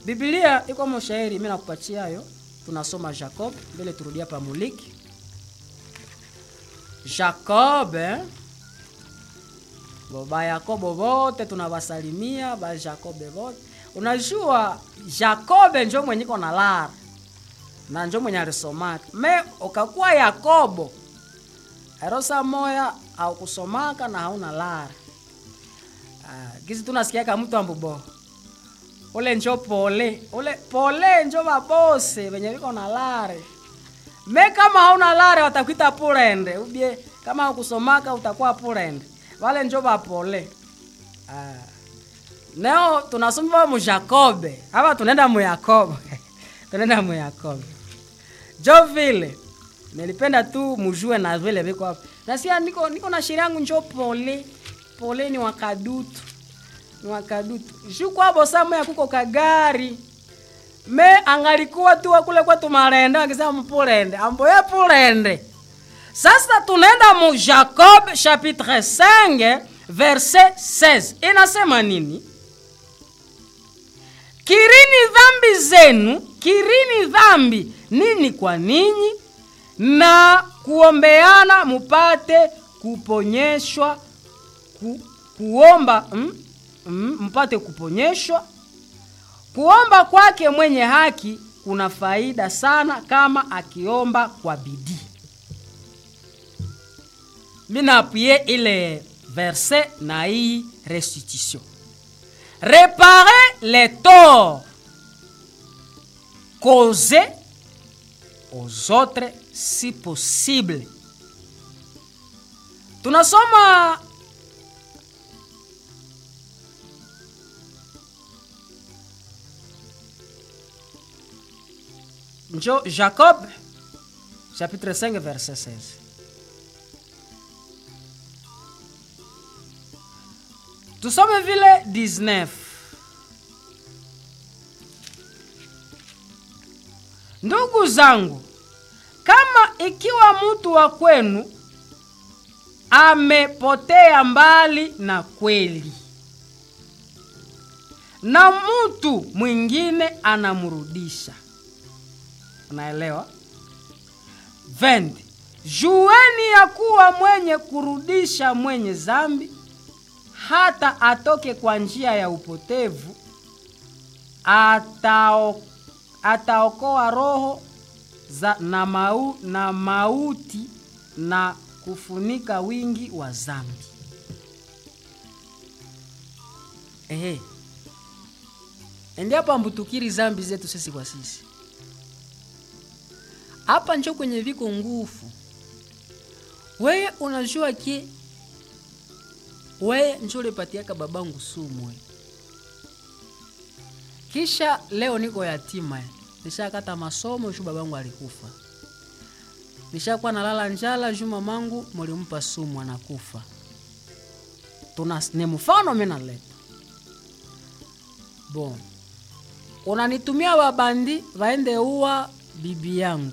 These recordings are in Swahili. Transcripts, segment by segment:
Biblia iko mshairi, mimi nakupatia hayo. Tunasoma Jacob mbele turudia pa Muliki. Jacob baba Yakobo wote tunawasalimia ba Jacob wote. Unajua Jacob ndio mwenye iko na lara. Na ndio mwenye alisomaka. Me ukakuwa Yakobo. Erosa moya au kusomaka na hauna lara. Gizi tunasikia kama mtu ambubo. Ole njo pole. Ole pole njo babose wenye liko na lare. Me kama hauna lare watakuita purende. Ubie kama ukusomaka utakuwa purende. Wale njo bapole. Neo tunasoma mu Jacob. Hapa tunaenda mu Yakobo. Tunaenda mu Yakobo. Jo vile nilipenda tu mjue na vile biko hapa. Nasia niko na sheria yangu njo pole. Pole ni wakadutu. Ni wakadutu. Shuko hapo sama ya kuko kagari. Me angalikuwa tu kule kwa tumarenda akisema mpolende. Amboye polende. Sasa tunaenda mu Jacob chapitre 5 verset 16. Inasema nini? Kirini dhambi zenu, kirini dhambi nini kwa ninyi na kuombeana mupate kuponyeshwa kuomba mpate kuponyeshwa. Kuomba kwake mwenye haki kuna faida sana kama akiomba kwa bidii. Mina appuyer ile verset na hii restitution. Réparer les torts causés aux autres si possible. Tunasoma Jacob chapitre 5 verset 16. Tusome vile 19. Ndugu zangu, kama ikiwa mtu wa kwenu amepotea mbali na kweli na mtu mwingine anamrudisha. Unaelewa? 20. Jueni ya kuwa mwenye kurudisha mwenye zambi hata atoke kwa njia ya upotevu ataokoa roho na mauti na kufunika wingi wa zambi. Ndio hapa mbutukiri zambi zetu sisi kwa sisi. Hapa njo kwenye viko nguvu. Wewe unajua ki wewe njoo lepatiaka babangu sumu. Kisha leo niko yatima. Nishakata masomo juu babangu alikufa. Nishakuwa nalala njala juu mamangu mlimpa sumu anakufa. Ni mfano mimi naleta. Bon. Unanitumia babandi waende uwa bibi yangu.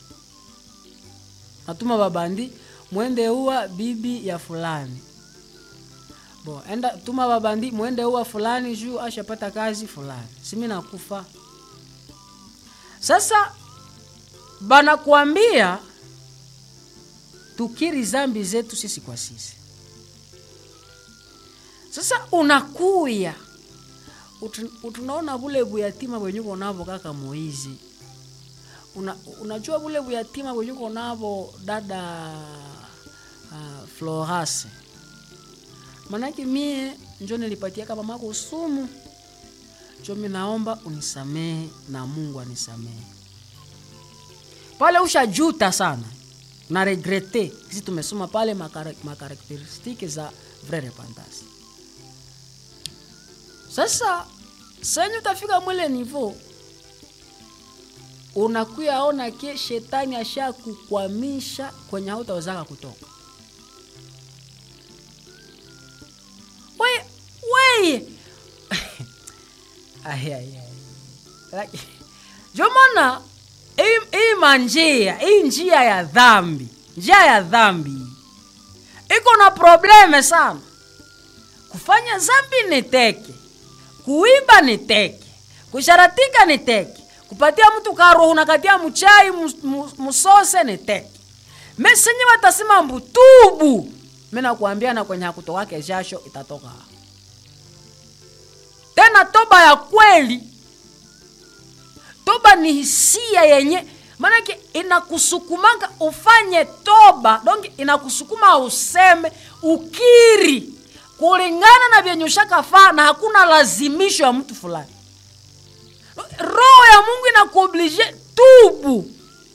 Natuma babandi muende uwa bibi ya fulani. Bo, enda tuma babandi muende uwa fulani juu ashapata kazi fulani. Simi nakufa. Sasa bana kuambia tukiri zambi zetu sisi kwa sisi. Sasa unakuya tunaona bule buyatima wenye uko nabo kaka Moizi. Unajua bule buyatima wenye uko nabo dada Florence. Manake mie njoo nilipatia kama mamako sumu. Njoo mimi naomba unisamehe na Mungu anisamehe. Pale ushajuta sana. Na regrete. Sisi tumesoma pale makarakteristiki za vrai repentance. Sasa senyu utafika mwele nivo. Unakuya ona ke shetani ashakukwamisha kwenye hautawezaka kutoka. Wei. Jomana hii njia ya dhambi. Njia ya dhambi iko na probleme sana. Kufanya zambi ni teke. Kuiba ni teke. Kusharatika ni teke. Kupatia mtu karoho unakatia mchai musose ni teke. Mesenye watasema mbutubu. Mena kuambia na kwenye hakutoka kesho itatoka. Tena toba ya kweli. Toba ni hisia yenye. Manake inakusukumanga ufanye toba. Dongi inakusukuma useme ukiri. Kulingana na vyenye ushakafaa na hakuna lazimisho ya mtu fulani. Roho ya Mungu inakuoblige tubu.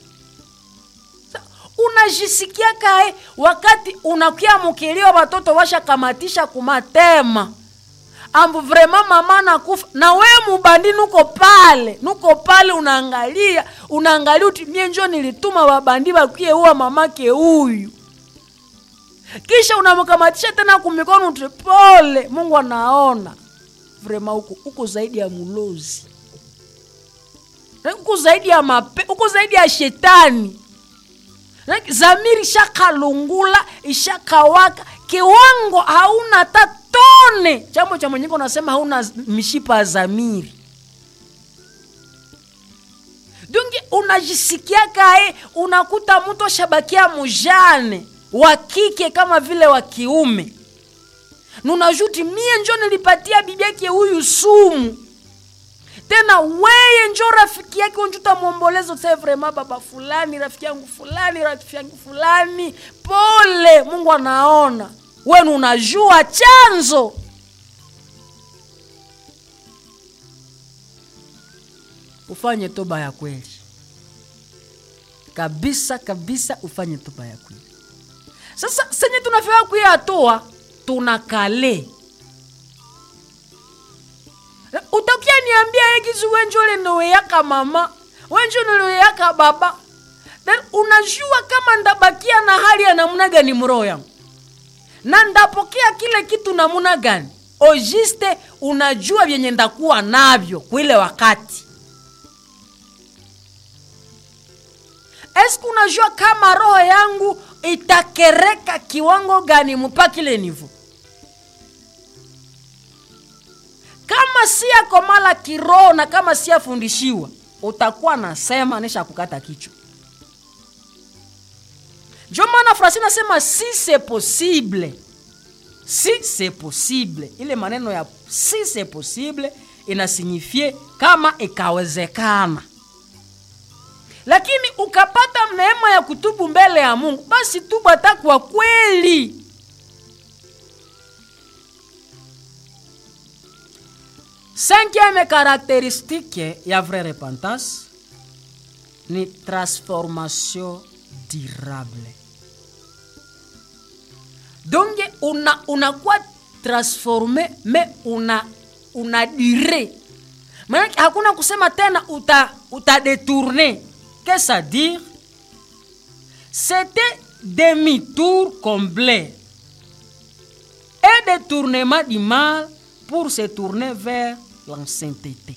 Unajisikia kae wakati unakia mukilio watoto washa kamatisha kumatema. Ambu vrema mama na kufa. Na we mubandi nuko pale unaangalia uti mie njo nilituma wabandi wakie uwa mamake huyu. Kisha unamukamatisha tena kumikono utipole. Mungu anaona. Vrema uko zaidi ya mulozi. Uko zaidi ya uko zaidi ya shetani. Zamiri shakalungula, ishakawaka, kiwango hauna tatone. Jambo cha mwenyeko nasema hauna mishipa ya zamiri. Dungi unajisikia kae, unakuta mtu shabakia mujane, wakike kama vile wakiume. Nunajuti mie njo nilipatia bibi yake huyu sumu. Tena weye njo rafiki yake unjuta muombolezo c'est vraiment baba fulani, rafiki yangu fulani. Pole, Mungu anaona. Wenu unajua chanzo. Ufanye toba ya kweli. Kabisa ufanye toba ya kweli. Sasa senye tunafika kuyatoa tunakale. Utakia niambia yekizu wenjole nowe yaka mama, wenjole nowe yaka baba. Then unajua kama ndabakia na hali ya namuna gani mroho yangu. Na ndapokea kile kitu namuna gani. Ojiste unajua vyenye ndakuwa navyo kwa ile wakati. Eske unajua kama roho yangu itakereka kiwango gani mpaka ile nivo. Kama siya komala kiroho na kama siya fundishiwa, utakuwa nasema nesha kukata kichwa. Jomana Francine nasema si c'est possible. Si c'est possible. Ile maneno ya si c'est possible inasignifie kama ikawezekana. Lakini ukapata neema ya kutubu mbele ya Mungu, basi tubu atakuwa kweli. Cinquième caractéristique ya vraie repentance ni transformation durable. Donc unakuwa transformé mais una duré. Maana hakuna kusema tena uta détourner. Qu'est-ce à dire? C'était demi-tour complet. Et détournement du mal pour se tourner vers la sainteté.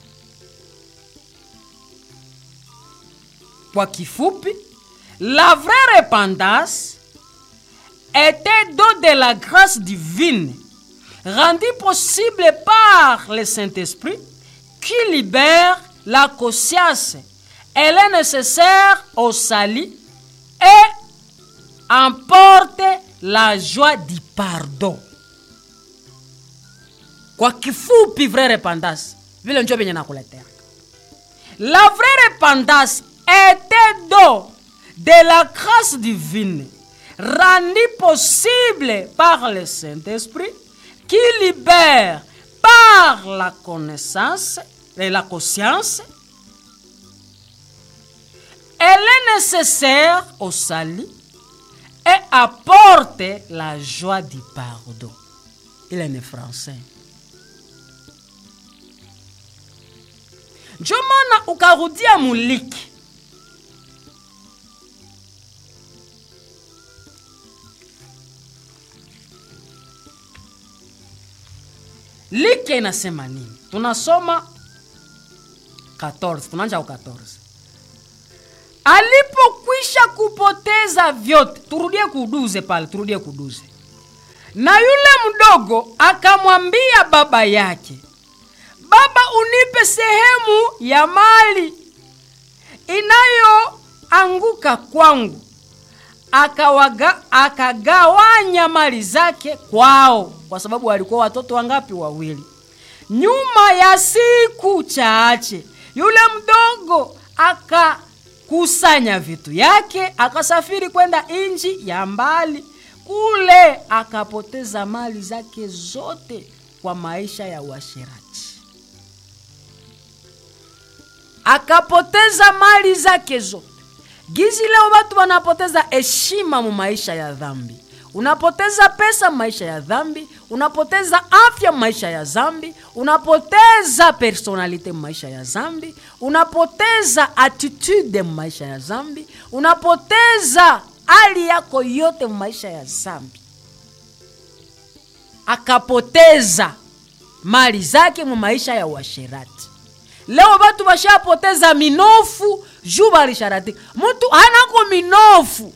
Kwa kifupi, la vraie repentance était don de la grâce divine, rendue possible par le Saint-Esprit, qui libère la conscience. Elle est nécessaire au salut et emporte la joie du pardon. Kwa kifupi vraie repentance, vile njo benye nakuletea. La vraie repentance était don de la grâce divine, rendue possible par le Saint-Esprit, qui libère par la connaissance et la conscience. Elle est nécessaire au salut et apporte la joie du pardon. Il est né français. Jomana ukarudia muliki. Like inasema nini? Tunasoma 14, tunaanza 14. Alipokwisha kupoteza vyote, turudie kuduze pale, turudie kuduze. Na yule mdogo akamwambia baba yake, baba, unipe sehemu ya mali inayoanguka kwangu. Akagawanya mali zake kwao, kwa sababu walikuwa watoto wangapi? Wawili. Nyuma ya siku chache yule mdogo akakusanya vitu yake, akasafiri kwenda nchi ya mbali. Kule akapoteza mali zake zote kwa maisha ya uasherati. Akapoteza mali zake zote. Gizi leo watu wanapoteza heshima mu maisha ya dhambi. Unapoteza pesa maisha ya dhambi, unapoteza afya maisha ya dhambi, unapoteza personality maisha ya dhambi, unapoteza attitude maisha ya dhambi, unapoteza hali yako yote maisha ya dhambi. Akapoteza mali zake mu maisha ya uasherati. Leo watu washapoteza minofu juba alisharati. Mtu hanako minofu.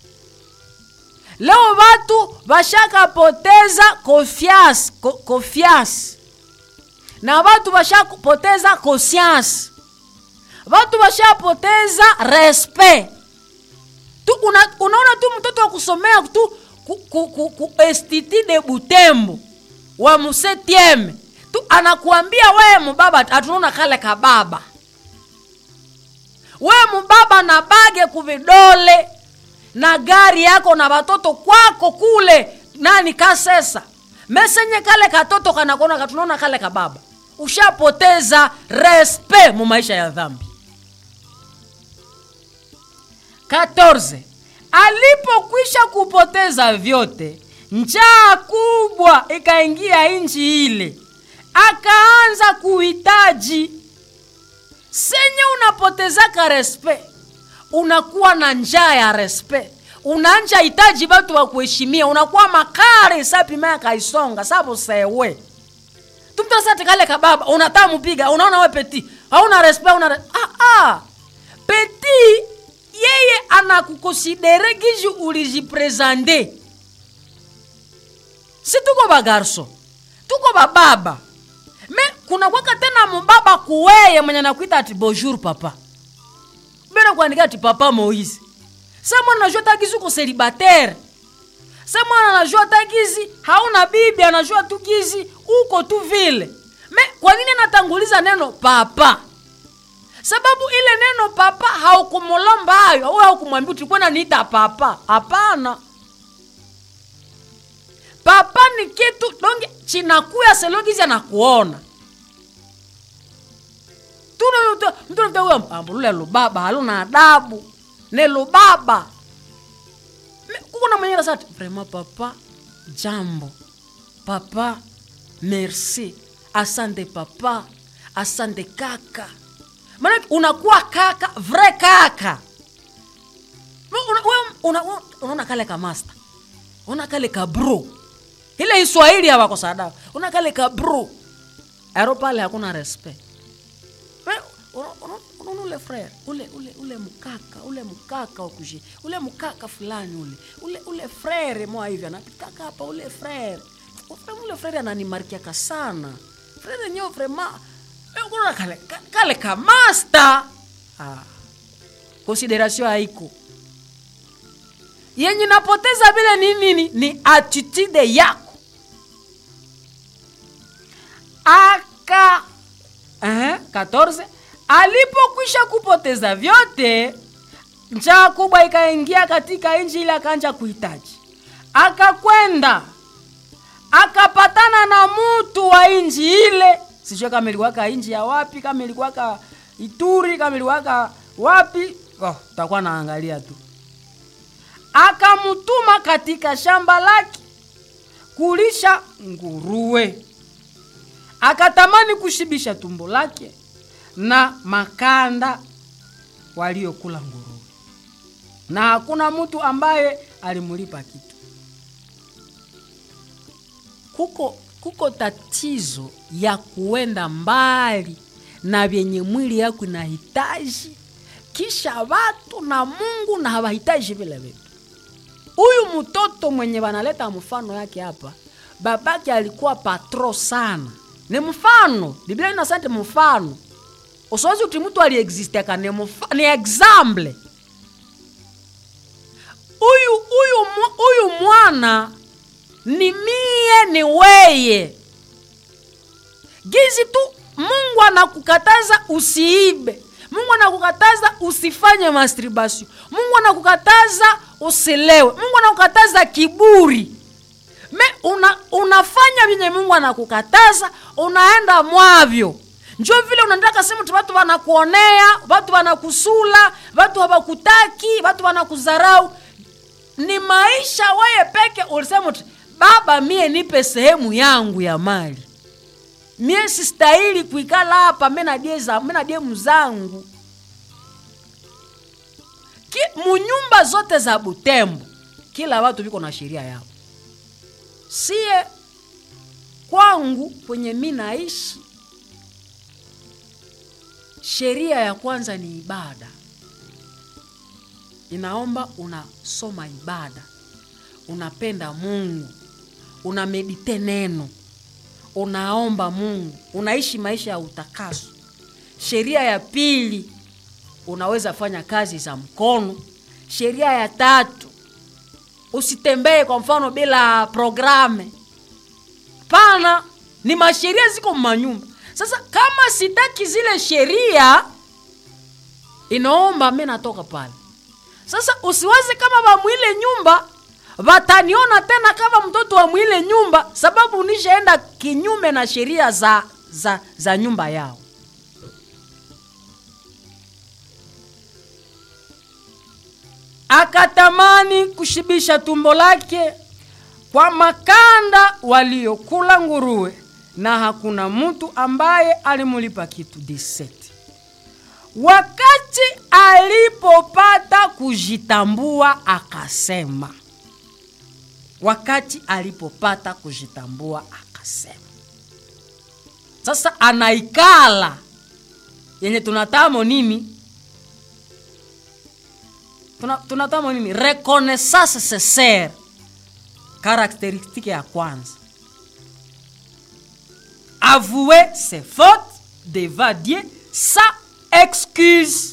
Leo watu washakapoteza confiance. Na watu washakapoteza conscience. Watu washapoteza respect. Unaona tu mtoto wa kusomea tu ku Institut de Butembo wa mu7e tu anakuambia wewe mbaba atunaona kale kababa. Wewe mbaba na bage kuvidole na gari yako na watoto kwako kule nani kasesa. Mesenye kale katoto kanakona katunaona kale kababa. Ushapoteza respect mu maisha ya dhambi. 14. Alipokwisha kupoteza vyote, njaa kubwa ikaingia nchi ile. Akaanza kuhitaji. Senye unapotezaka respect, unakuwa na njaa ya respect. Unaanza hitaji watu wa kuheshimia, unakuwa makare sapi maya kaisonga sapo sewe. Tumtasa kale kababa, unataka mpiga, unaona wewe petit, hauna respect, petit yeye anakukonsidere gizi ulijipresente. Si tuko ba garso, tuko ba baba. Me kuna kwaka tena mbaba kuweye mwenye nakuita ati bonjour papa. Bena kuandika ati papa Moise. Sema anajua tagizi uko célibataire. Sema anajua tagizi hauna bibi, anajua tu gizi uko tu vile. Me kwa nini anatanguliza neno papa? Sababu ile neno papa haukumulomba hayo, au haukumwambia tulikuwa niita papa. Hapana. Papa ni kitu donge chinakuya selogizi anakuona. Mtu huyo ambulule lubaba haluna adabu. Ne lubaba. Kuna mwenye sasa vraiment papa jambo. Papa merci. Asante papa. Asante kaka. Maana unakuwa kaka, vrai kaka. Unaona kale ka master. Unaona kale ka bro. Ile Kiswahili hapa kwa sadaka. Unaona kale ka bro. Aeropale hakuna respect. Ule frère, ule mkaka okuji. Ule mkaka fulani ule frère mwa hivi anapitaka hapa ule frère. Ule frère ananimarkia sana. Frère nyo vraiment kuna kale ka master. Consideration haiko. Yenye napoteza vile nini ni attitude yako. 14. Alipokwisha kupoteza vyote, njaa kubwa ikaingia katika nchi ile, akaanza kuhitaji. Akakwenda akapatana na mtu wa nchi ile, sijui kama ilikuwa nchi ya wapi, kama ilikuwa Ituri, kama ilikuwa wapi, takuwa naangalia tu. Akamtuma katika shamba lake kulisha nguruwe. Akatamani kushibisha tumbo lake na makanda waliokula nguruwe. Na hakuna mtu ambaye alimulipa kitu. Kuko tatizo ya kuenda mbali na vyenye mwili yako inahitaji, kisha watu na Mungu na hawahitaji vile vitu. Huyu mtoto mwenye wanaleta mfano yake hapa, babake alikuwa patro sana. Ni mfano. Biblia inasema mfano. Usiwazi uti mtu aliexiste kana ni example. Uyu mwana ni mie ni weye. Gizi tu Mungu anakukataza usiibe. Mungu anakukataza usifanye masturbation. Mungu anakukataza usilewe. Mungu anakukataza kiburi. Unafanya vyenye Mungu anakukataza, unaenda mwavyo. Njoo vile unataka sema watu wanakuonea, watu wanakusula, watu hawakutaki, watu wanakudharau. Ni maisha wewe peke ulisema baba mie nipe sehemu yangu ya mali. Mie sistahili kuikala hapa mimi na demu zangu. Munyumba zote za Butembo kila watu viko na sheria yao. Sie kwangu kwenye mimi naishi, sheria ya kwanza ni ibada. Inaomba unasoma ibada, unapenda Mungu, unamedite neno, unaomba Mungu, unaishi maisha ya utakaso. Sheria ya pili, unaweza fanya kazi za mkono. Sheria ya tatu, usitembee kwa mfano bila programe. Pana ni masheria ziko manyumba. Sasa kama sitaki zile sheria, inaomba mimi natoka pale. Sasa usiwaze kama ba mwile nyumba wataniona tena kama mtoto wa mwile nyumba, sababu nishaenda kinyume na sheria za nyumba yao. Akatamani kushibisha tumbo lake kwa makanda waliokula nguruwe, na hakuna mtu ambaye alimulipa kitu. 17. Wakati alipopata kujitambua akasema. Wakati alipopata kujitambua akasema. Sasa anaikala yenye tunatamo nini? Tunatamo nini? Reconnaissance sincere. Caractéristique ya kwanza. Avouer ses fautes devant Dieu sans excuse.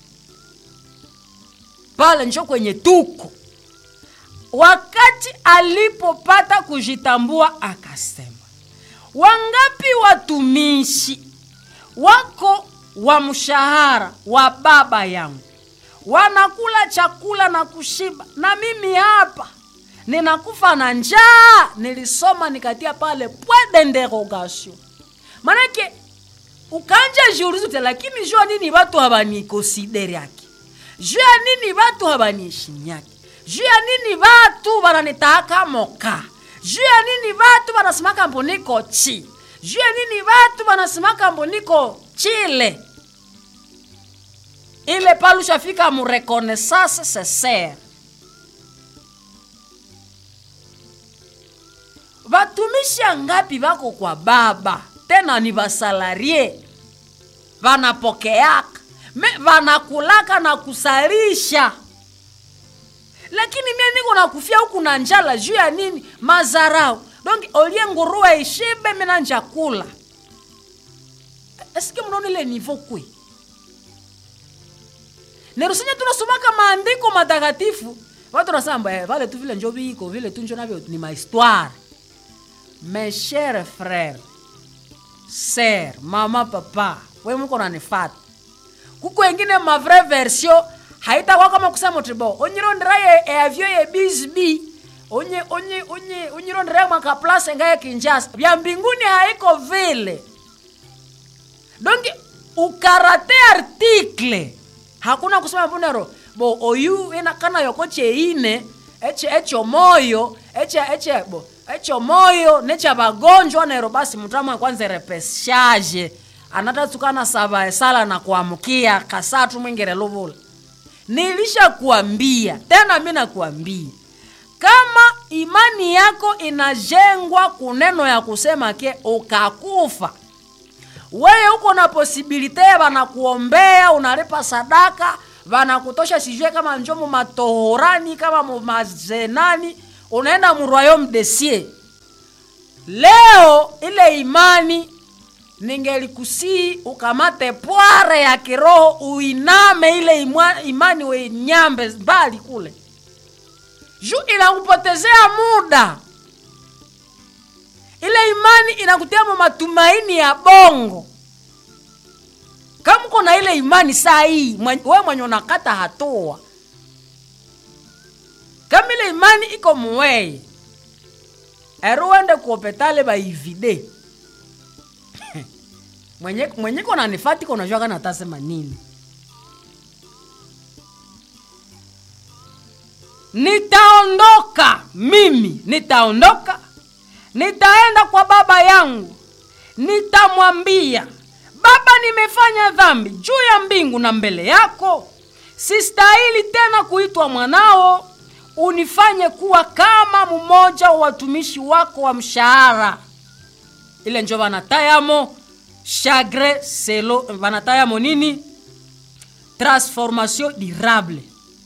Pale njo kwenye tuko. Wakati alipopata kujitambua akasema. Wangapi watumishi wako wa mshahara wa baba yangu wanakula chakula na kushiba, na mimi hapa ninakufa na njaa? Nilisoma nikatia pale point d'interrogation. Manake ukanja jiulize, lakini jua nini watu habani consider yake? Jua nini watu habani shinyaki? Jua nini watu wananitaka moka? Jua nini watu wanasimaka mboniko chi? Jua nini watu wanasimaka mboniko chile? Ile palu shafika mu reconnaissance sincere. Watumishi ngapi wako kwa baba tena ni basalarie, wanapokeaka, wanakulaka na kusalisha, lakini mimi niko nakufia huku na njala. Juu ya nini? Mazarau. Donc olie nguruwe ishibe, mimi na njakula. Est-ce que mnaona ile niveau kwe? Nerusenya tunasomaka maandiko matakatifu, watu nasamba vale tu vile njo biko, vile tu njo navyo ni ma histoire. Mes chers frères, sœurs, mama, papa, wewe mko unanifuata. Kuko wengine ma vraie version haitakuwa kama kusema tribo. Onyironderaye avyo ye bizbi. Onyironderaye maka place ngaye Kinshasa. Bya mbinguni haiko vile. Donc ukarate article. Hakuna kusema bonero. Bo oyu ina kana yokoche ine echo moyo echo moyo necha bagonjwa na basi mtamu kwanza repeshage anatatukana sala na kuamkia kasatu mwingere lovola. Nilisha kuambia tena, mimi nakuambia, kama imani yako inajengwa kuneno ya kusema ke ukakufa, wewe uko na possibility banakuombea, unalipa sadaka, banakutosha sijue kama njomo matohorani kama mazenani, unaenda mu royaume des cieux. Leo ile imani ningelikusi ukamate pware ya kiroho, uiname ile imani we nyambe mbali kule. Juu inakupotezea muda. Ile imani inakutia matumaini ya bongo. Kama uko na ile imani saa hii, wewe mwenye unakata hatua. Kama ile imani iko muwei, eruende kuopetale ba ivide. Mwenye kona nifati kona jua kana atasema nini. Nitaondoka, mimi nitaondoka. Nitaenda kwa baba yangu. Nitamwambia, Baba, nimefanya dhambi juu ya mbingu na mbele yako. Sistahili tena kuitwa mwanao. Unifanye kuwa kama mmoja wa watumishi wako wa mshahara. Ile njo banatayamo chagre selo, banatayamo nini? Transformation durable.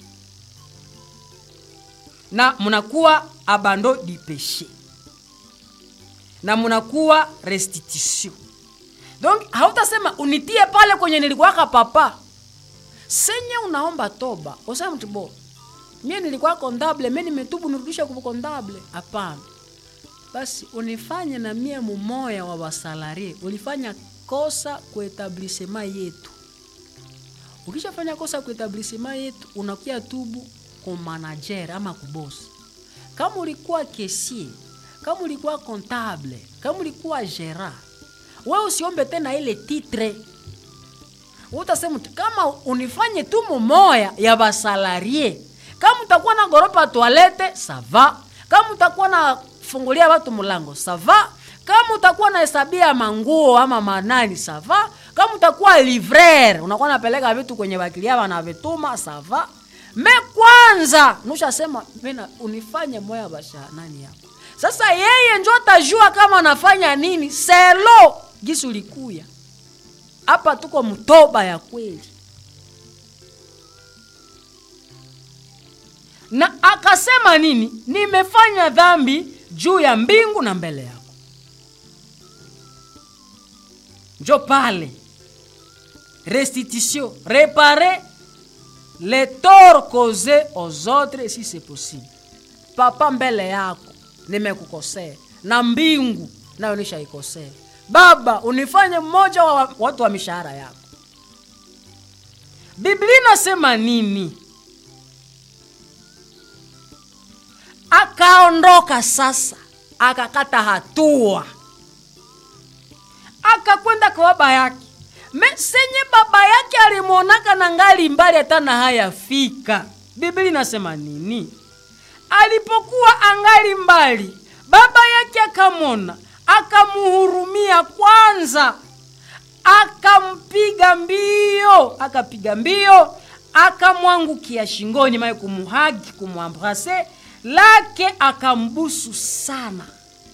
Na munakuwa abandon du péché. Na munakuwa restitution. Donc hautasema unitie pale kwenye nilikuwaka papa. Senye unaomba toba, usema mtibo, mimi nilikuwa kondable, mimi nimetubu nirudisha kwa kondable. Hapana. Basi unifanye na mie mumoya wa basalarie. Ulifanya kosa kwa etablissement yetu. Ukishafanya kosa kwa etablissement yetu, unakuja tubu kwa manager ama kuboss. Kama ulikuwa caissier, kama ulikuwa comptable, kama ulikuwa gérant, wewe usiombe tena ile titre. Utasema kama unifanye tu mumoya ya basalarie. Kama utakuwa na goropa toilette, ça va. Kama utakuwa na fungulia watu mlango, ça va. Kama utakuwa na hesabia manguo ama manani, ça va. Kama utakuwa livreur, unakuwa napeleka vitu kwenye bakilia wanavituma, ça va. Me kwanza nushasema mimi unifanye moya basha nani yako. Sasa yeye ndio atajua kama anafanya nini. Selo gisu likuya. Hapa tuko mtoba ya kweli. Na akasema nini? Nimefanya dhambi juu ya mbingu na mbele yako. Njo pale. Restitution. Réparer les torts causés aux autres si c'est possible. Papa, mbele yako nimekukosea, na mbingu nayo nishaikosea. Baba, unifanye mmoja wa watu wa mishahara yako. Biblia inasema nini? Akaondoka sasa, akakata hatua, akakwenda kwa baba yake. Mesenye baba yake alimuonaka na ngali mbali hata na hayafika. Biblia inasema nini? Alipokuwa angali mbali, baba yake akamona, akamuhurumia kwanza, akampiga mbio, akamwangukia shingoni mae kumuhagi, kumuembrasser, lake akambusu sana.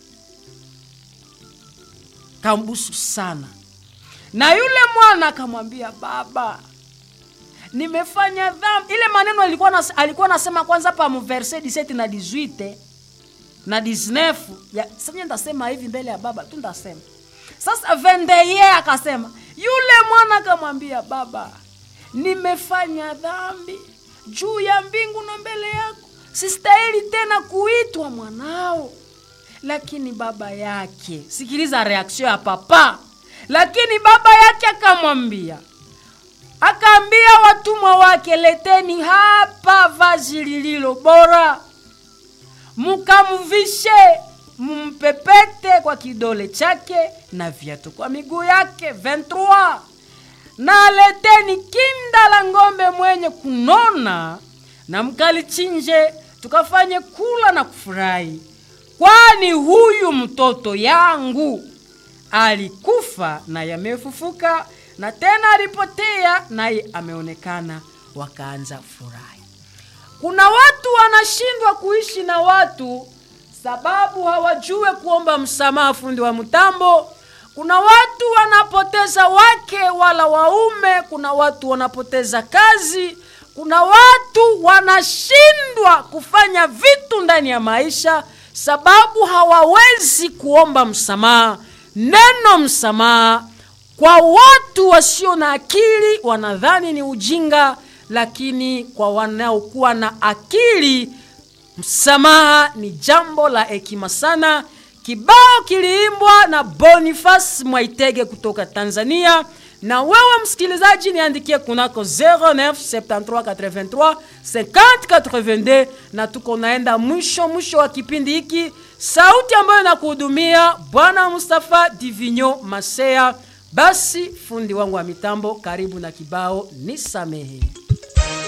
Kambusu sana. Na yule mwana akamwambia, baba, nimefanya dhambi. Ile maneno alikuwa nasema kwanza pa mu verset 17 na 18 na 19. Sasa nitasema hivi mbele ya baba, tu ndasema. Sasa vendeye akasema, yule mwana akamwambia, baba, nimefanya dhambi juu ya mbingu na mbele yako. Sistahili tena kuitwa mwanao. Lakini baba yake, sikiliza reaction ya papa. Lakini baba yake akamwambia, akaambia watumwa wake, leteni hapa vazi lililo bora, mukamvishe, mumpepete kwa kidole chake na viatu kwa miguu yake. 23. Na leteni kinda la ngombe mwenye kunona, na mkalichinje, tukafanye kula na kufurahi. Kwani huyu mtoto yangu alikufa na yamefufuka, na tena alipotea naye ameonekana. Wakaanza furahi. Kuna watu wanashindwa kuishi na watu sababu hawajue kuomba msamaha, fundi wa mtambo. Kuna watu wanapoteza wake wala waume, kuna watu wanapoteza kazi, kuna watu wanashindwa kufanya vitu ndani ya maisha sababu hawawezi kuomba msamaha neno msamaha kwa watu wasio na akili wanadhani ni ujinga, lakini kwa wanaokuwa na akili msamaha ni jambo la hekima sana. Kibao kiliimbwa na Boniface Mwaitege kutoka Tanzania. Na wewe msikilizaji niandikie kunako 0973835082 na tuko naenda mwisho wa kipindi hiki. Sauti ambayo nakuhudumia Bwana Mustafa Divinyo Masea. Basi fundi wangu wa mitambo, karibu na kibao Nisamehe.